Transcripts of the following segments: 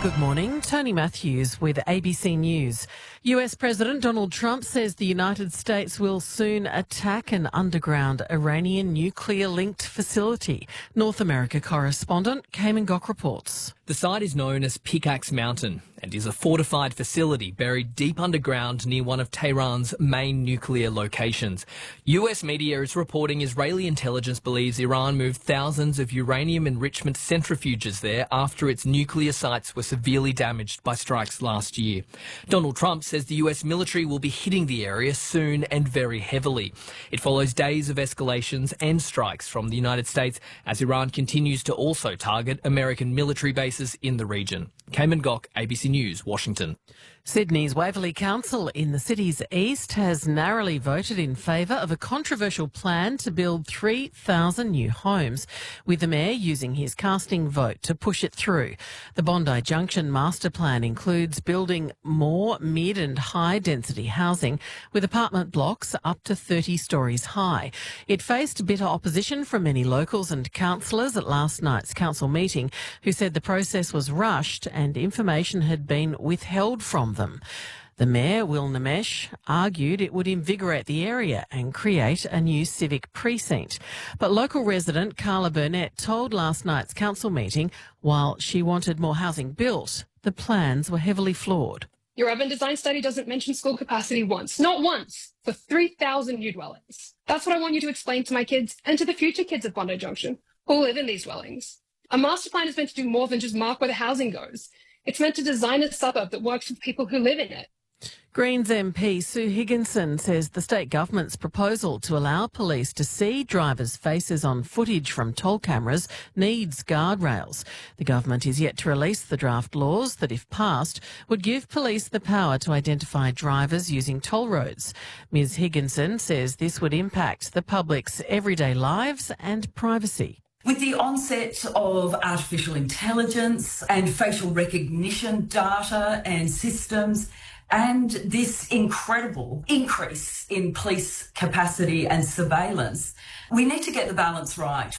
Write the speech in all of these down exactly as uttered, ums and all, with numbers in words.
Good morning. Tony Matthews with A B C News. U S President Donald Trump says the United States will soon attack an underground Iranian nuclear-linked facility. North America correspondent Cayman Gok reports. The site is known as Pickaxe Mountain and is a fortified facility buried deep underground near one of Tehran's main nuclear locations. U S media is reporting Israeli intelligence believes Iran moved thousands of uranium enrichment centrifuges there after its nuclear sites were severely damaged by strikes last year. Donald Trump says the U S military will be hitting the area soon and very heavily. It follows days of escalations and strikes from the United States as Iran continues to also target American military bases in the region. Cayman Gok, A B C News, Washington. Sydney's Waverley Council in the city's east has narrowly voted in favour of a controversial plan to build three thousand new homes, with the mayor using his casting vote to push it through. The Bondi Junction master plan includes building more mid and high density housing with apartment blocks up to thirty storeys high. It faced bitter opposition from many locals and councillors at last night's council meeting, who said the process was rushed and information had been withheld from them. The Mayor, Will Namesh, argued it would invigorate the area and create a new civic precinct. But local resident Carla Burnett told last night's council meeting while she wanted more housing built, the plans were heavily flawed. Your urban design study doesn't mention school capacity once, not once, for three thousand new dwellings. That's what I want you to explain to my kids and to the future kids of Bondi Junction who live in these dwellings. A master plan is meant to do more than just mark where the housing goes. It's meant to design a suburb that works for people who live in it. Greens M P Sue Higginson says the state government's proposal to allow police to see drivers' faces on footage from toll cameras needs guardrails. The government is yet to release the draft laws that, if passed, would give police the power to identify drivers using toll roads. Ms Higginson says this would impact the public's everyday lives and privacy. With the onset of artificial intelligence and facial recognition data and systems, and this incredible increase in police capacity and surveillance, we need to get the balance right.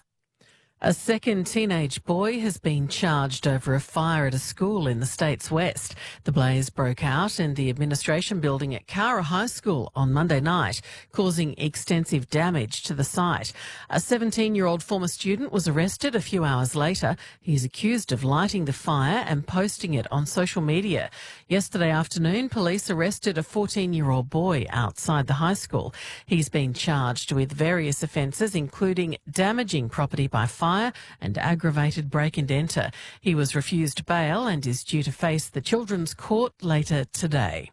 A second teenage boy has been charged over a fire at a school in the state's west. The blaze broke out in the administration building at Cowra High School on Monday night, causing extensive damage to the site. A seventeen-year-old former student was arrested a few hours later. He is accused of lighting the fire and posting it on social media. Yesterday afternoon, police arrested a fourteen-year-old boy outside the high school. He's been charged with various offences, including damaging property by fire and aggravated break and enter. He was refused bail and is due to face the Children's Court later today.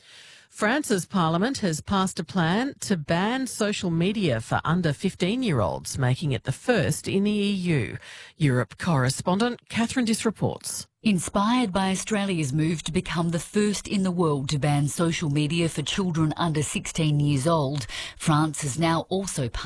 France's parliament has passed a plan to ban social media for under fifteen-year-olds, making it the first in the E U. Europe correspondent Catherine Diss reports. Inspired by Australia's move to become the first in the world to ban social media for children under sixteen years old, France has now also passed